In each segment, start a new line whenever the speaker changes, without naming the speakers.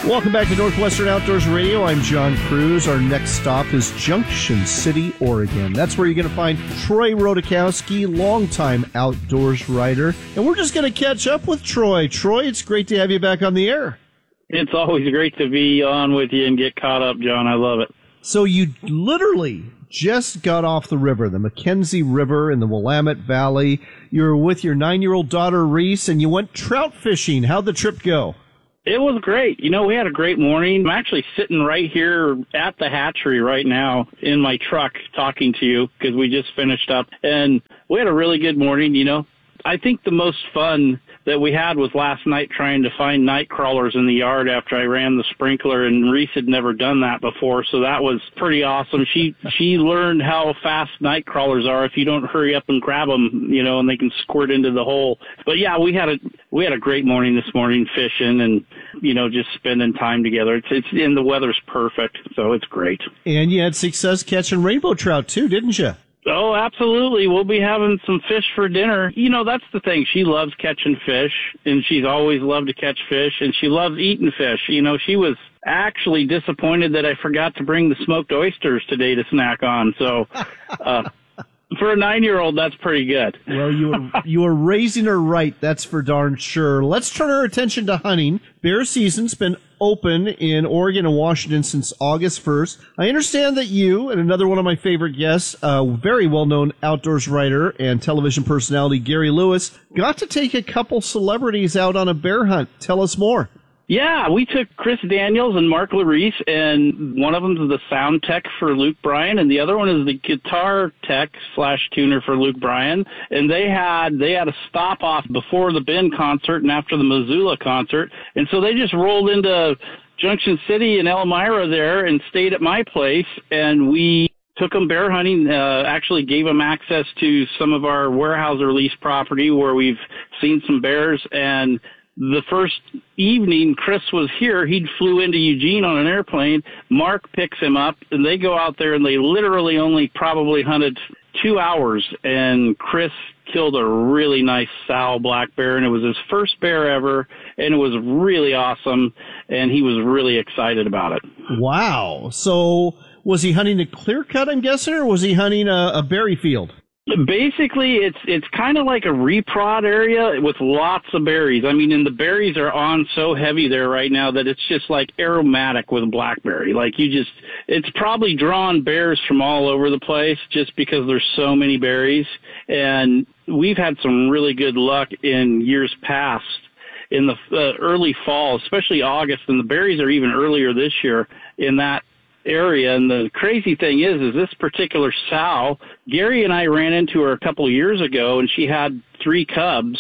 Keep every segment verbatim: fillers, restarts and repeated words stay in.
Welcome back to Northwestern Outdoors Radio. I'm John Cruz. Our next stop is Junction City, Oregon. That's where you're going to find Troy Rodakowski, longtime outdoors writer. And we're just going to catch up with Troy. Troy, it's great to have you back on the air.
It's always great to be on with you and get caught up, John. I love it.
So you literally just got off the river, the Mackenzie River in the Willamette Valley. You were with your nine-year-old daughter, Reese, and you went trout fishing. How'd the trip go?
It was great. You know, we had a great morning. I'm actually sitting right here at the hatchery right now in my truck talking to you because we just finished up. And we had a really good morning, you know. I think the most fun that we had was last night trying to find night crawlers in the yard after I ran the sprinkler, and Reese had never done that before, so that was pretty awesome. She she learned how fast night crawlers are if you don't hurry up and grab them, you know, and they can squirt into the hole. But yeah, we had a we had a great morning this morning fishing and, you know, just spending time together. It's it's and the weather's perfect, so it's great.
And you had success catching rainbow trout too, didn't you?
Oh, absolutely. We'll be having some fish for dinner. You know, that's the thing. She loves catching fish, and she's always loved to catch fish, and she loves eating fish. You know, she was actually disappointed that I forgot to bring the smoked oysters today to snack on. So, uh, for a nine-year-old, that's pretty good.
Well, you were, you were raising her right, that's for darn sure. Let's turn our attention to hunting. Bear season's been open in Oregon and Washington since August first. I understand that you and another one of my favorite guests, a very well-known outdoors writer and television personality, Gary Lewis, got to take a couple celebrities out on a bear hunt. Tell us more.
Yeah, we took Chris Daniels and Mark Larice, and one of them is the sound tech for Luke Bryan, and the other one is the guitar tech slash tuner for Luke Bryan. And they had they had a stop off before the Ben concert and after the Missoula concert, and so they just rolled into Junction City in Elmira there and stayed at my place, and we took them bear hunting, uh, actually gave them access to some of our Weyerhaeuser lease property where we've seen some bears. And the first evening Chris was here, he flew into Eugene on an airplane. Mark picks him up, and they go out there, and they literally only probably hunted two hours, and Chris killed a really nice sow black bear, and it was his first bear ever, and it was really awesome, and he was really excited about it.
Wow. So was he hunting a clear cut, I'm guessing, or was he hunting a, a berry field?
Basically, it's it's kind of like a reprod area with lots of berries. I mean, and the berries are on so heavy there right now that it's just like aromatic with blackberry. Like you just, it's probably drawn bears from all over the place just because there's so many berries. And we've had some really good luck in years past in the uh, early fall, especially August, and the berries are even earlier this year in that area. And the crazy thing is, is this particular sow, Gary and I ran into her a couple of years ago, and she had three cubs,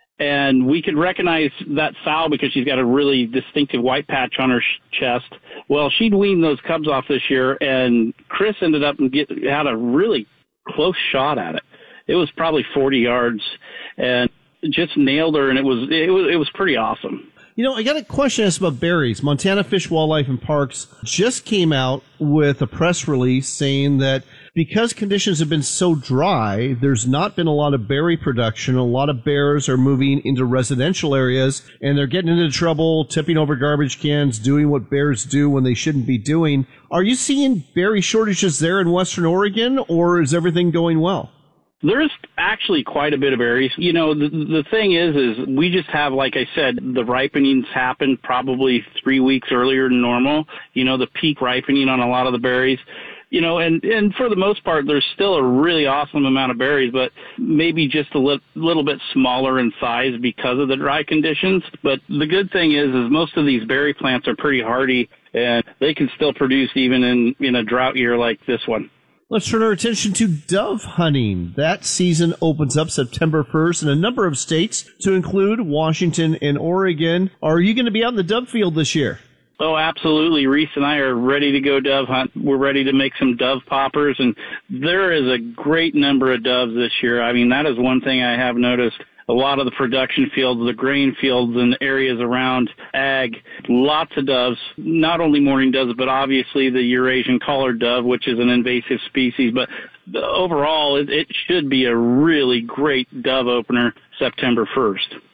and we could recognize that sow because she's got a really distinctive white patch on her sh- chest. Well, she'd weaned those cubs off this year, and Chris ended up and get, had a really close shot at it. It was probably forty yards, and just nailed her, and it was it was it was pretty awesome.
You know, I got a question to ask about berries. Montana Fish, Wildlife, and Parks just came out with a press release saying that because conditions have been so dry, there's not been a lot of berry production. A lot of bears are moving into residential areas, and they're getting into trouble, tipping over garbage cans, doing what bears do when they shouldn't be doing. Are you seeing berry shortages there in Western Oregon, or is everything going well?
There's actually quite a bit of berries. You know, the, the thing is, is we just have, like I said, the ripenings happen probably three weeks earlier than normal. You know, the peak ripening on a lot of the berries. You know, and, and for the most part, there's still a really awesome amount of berries, but maybe just a li- little bit smaller in size because of the dry conditions. But the good thing is, is most of these berry plants are pretty hardy, and they can still produce even in, in a drought year like this one.
Let's turn our attention to dove hunting. That season opens up September first in a number of states, to include Washington and Oregon. Are you going to be out in the dove field this year?
Oh, absolutely. Reese and I are ready to go dove hunt. We're ready to make some dove poppers, and there is a great number of doves this year. I mean, that is one thing I have noticed. A lot of the production fields, the grain fields and areas around ag, lots of doves, not only mourning doves, but obviously the Eurasian collared dove, which is an invasive species. But overall, it, it should be a really great dove opener September first.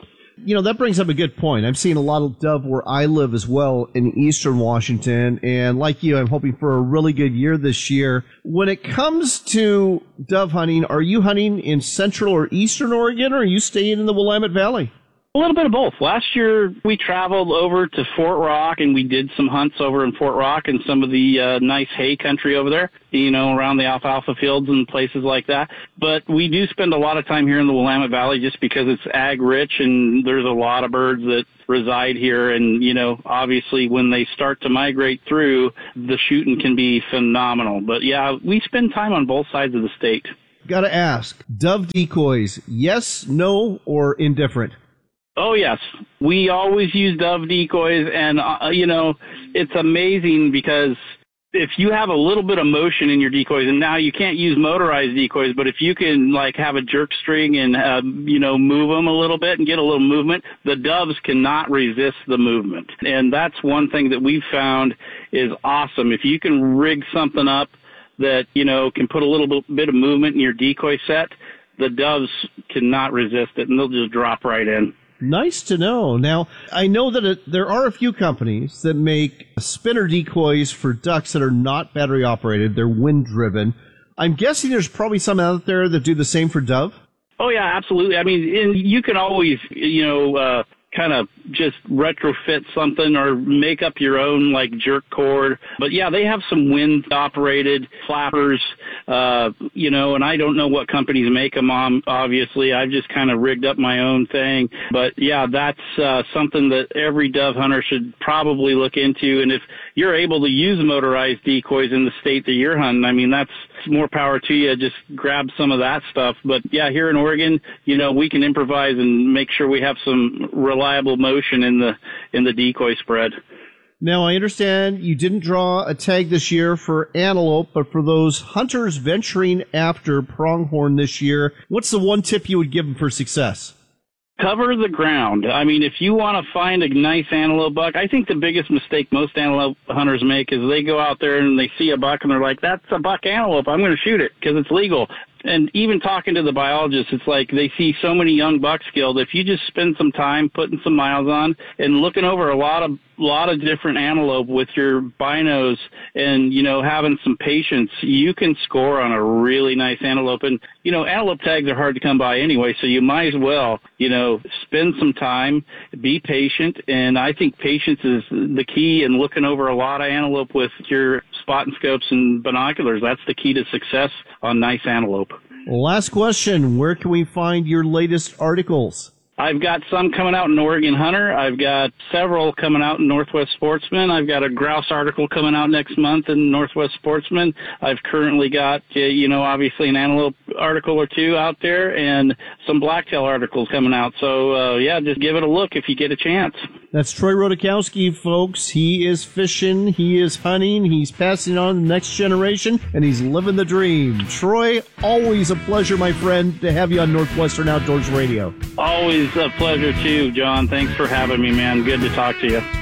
you know, that brings up a good point. I'm seeing a lot of dove where I live as well in eastern Washington. And like you, I'm hoping for a really good year this year. When it comes to dove hunting, are you hunting in central or eastern Oregon, or are you staying in the Willamette Valley?
A little bit of both. Last year, we traveled over to Fort Rock, and we did some hunts over in Fort Rock and some of the uh, nice hay country over there, you know, around the alfalfa fields and places like that. But we do spend a lot of time here in the Willamette Valley just because it's ag-rich, and there's a lot of birds that reside here. And, you know, obviously when they start to migrate through, the shooting can be phenomenal. But, yeah, we spend time on both sides of the state.
Got to ask, dove decoys, yes, no, or indifferent?
Oh, yes. We always use dove decoys, and, uh, you know, it's amazing because if you have a little bit of motion in your decoys, and now you can't use motorized decoys, but if you can, like, have a jerk string and, uh, you know, move them a little bit and get a little movement, the doves cannot resist the movement. And that's one thing that we've found is awesome. If you can rig something up that, you know, can put a little bit of movement in your decoy set, the doves cannot resist it, and they'll just drop right in.
Nice to know. Now, I know that it, there are a few companies that make spinner decoys for ducks that are not battery operated. They're wind driven. I'm guessing there's probably some out there that do the same for dove.
Oh, yeah, absolutely. I mean, and you can always, you know, uh, kind of just retrofit something or make up your own, like, jerk cord. But, yeah, they have some wind-operated flappers, uh, you know, and I don't know what companies make them on, obviously. I've just kind of rigged up my own thing. But, yeah, that's uh, something that every dove hunter should probably look into. And if you're able to use motorized decoys in the state that you're hunting, I mean, that's more power to you. Just grab some of that stuff. But, yeah, here in Oregon, you know, we can improvise and make sure we have some reliable motion in the in the decoy spread.
Now, I understand you didn't draw a tag this year for antelope, but for those hunters venturing after pronghorn this year, what's the one tip you would give them for success?
Cover the ground. I mean, if you want to find a nice antelope buck, I think the biggest mistake most antelope hunters make is they go out there and they see a buck and they're like, that's a buck antelope, I'm going to shoot it because it's legal. And even talking to the biologists, it's like they see so many young bucks killed. If you just spend some time putting some miles on and looking over a lot of lot of different antelope with your binos and, you know, having some patience, you can score on a really nice antelope. And, you know, antelope tags are hard to come by anyway, so you might as well, you know, spend some time, be patient. And I think patience is the key in looking over a lot of antelope with your spotting scopes and binoculars. That's the key to success on nice antelope.
Last question. Where can we find your latest articles?
I've got some coming out in Oregon Hunter. I've got several coming out in Northwest Sportsman. I've got a grouse article coming out next month in Northwest Sportsman. I've currently got, uh, you know, obviously an antelope article or two out there and some blacktail articles coming out. So, uh, yeah, just give it a look if you get a chance.
That's Troy Rodakowski, folks. He is fishing, he is hunting, he's passing on to the next generation, and he's living the dream. Troy, always a pleasure, my friend, to have you on Northwestern Outdoors Radio.
Always a pleasure, too, John. Thanks for having me, man. Good to talk to you.